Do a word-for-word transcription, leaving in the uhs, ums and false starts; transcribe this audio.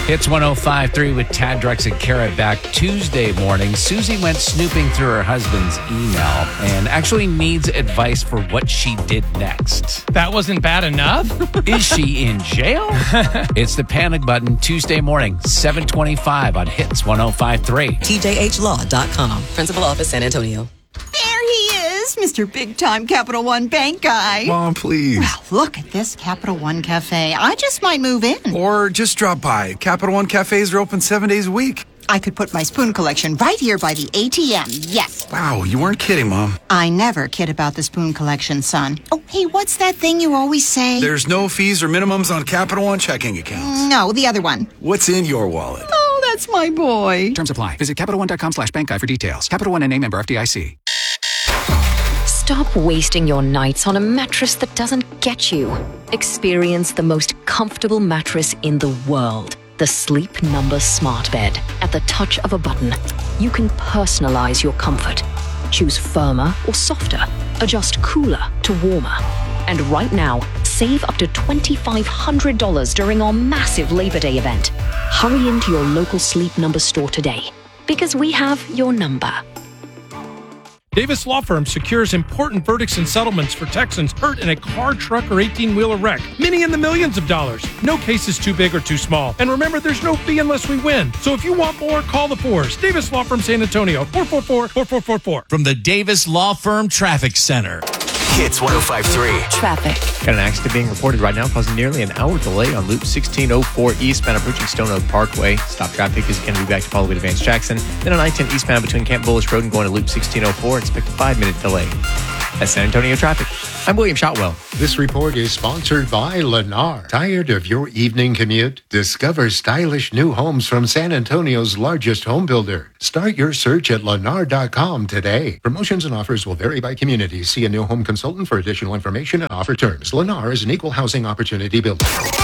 Hits one oh five point three with Tad Drex and Kara back Tuesday morning. Susie went snooping through her husband's email and actually needs advice for what she did next. That wasn't bad enough? Is she in jail? It's the Panic Button Tuesday morning, seven twenty-five on Hits one oh five point three. T J H law dot com. Principal Office, San Antonio. There he is, Mister Big-Time Capital One Bank guy. Mom, please. Well, look at this Capital One Cafe. I just might move in. Or just drop by. Capital One cafes are open seven days a week. I could put my spoon collection right here by the A T M. Yes. Wow, you weren't kidding, Mom. I never kid about the spoon collection, son. Oh, hey, what's that thing you always say? There's no fees or minimums on Capital One checking accounts. No, the other one. What's in your wallet? Oh, that's my boy. Terms apply. Visit Capital One dot com slash bank guide for details. Capital One N A member F D I C. Stop wasting your nights on a mattress that doesn't get you. Experience the most comfortable mattress in the world. The Sleep Number Smart Bed. At the touch of a button, you can personalize your comfort. Choose firmer or softer. Adjust cooler to warmer. And right now, save up to two thousand five hundred dollars during our massive Labor Day event. Hurry into your local Sleep Number store today, because we have your number. Davis Law Firm secures important verdicts and settlements for Texans hurt in a car, truck, or eighteen-wheeler wreck. Many in the millions of dollars. No case is too big or too small. And remember, there's no fee unless we win. So if you want more, call the fours. Davis Law Firm San Antonio, four four four, four four four four. From the Davis Law Firm Traffic Center. Hits one oh five point three. Traffic. Got an accident being reported right now, causing nearly an hour delay on Loop sixteen oh four eastbound approaching Stone Oak Parkway. Stop traffic is going to be back to all the way to Vance Jackson. Then on I ten eastbound between Camp Bullish Road and going to Loop sixteen oh four. Expect a five-minute delay. That's San Antonio traffic. I'm William Shotwell. This report is sponsored by Lennar. Tired of your evening commute? Discover stylish new homes from San Antonio's largest home builder. Start your search at lennar dot com today. Promotions and offers will vary by community. See a new home consultant for additional information and offer terms. Lennar is an equal housing opportunity builder.